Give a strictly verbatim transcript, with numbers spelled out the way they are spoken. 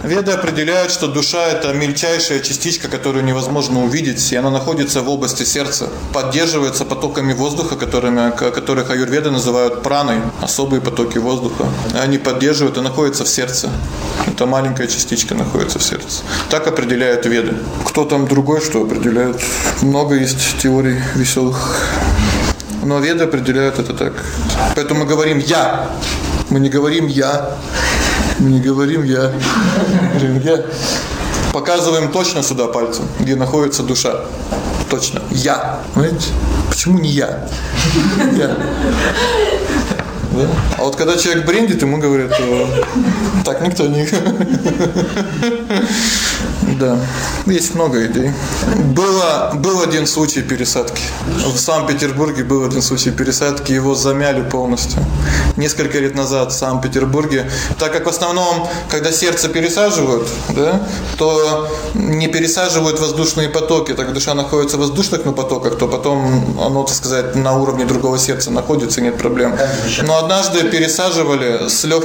Веды определяют, что душа – это мельчайшая частичка, которую невозможно увидеть, и она находится в области сердца, поддерживается потоками воздуха, которыми, которых аюрведы называют праной, особые потоки воздуха. Они поддерживают и находятся в сердце. Эта маленькая частичка находится в сердце. Так определяют веды. Кто там другой что определяет? Много есть теорий веселых. Но веды определяют это так. Поэтому мы говорим «я». Мы не говорим «я». Мы не говорим «я». Говорим «я». Показываем точно сюда пальцем, где находится душа. Точно. «Я». Понимаете? Почему не «я»? «Я». Да? А вот когда человек брендит, ему говорят, так никто не... Да, есть много идей. Было, был один случай пересадки. В Санкт-Петербурге был один случай пересадки, его замяли полностью. Несколько лет назад в Санкт-Петербурге, так как в основном, когда сердце пересаживают, да, то не пересаживают воздушные потоки, так как душа находится в воздушных потоках, то потом оно, так сказать, на уровне другого сердца находится, нет проблем. Но однажды пересаживали с легким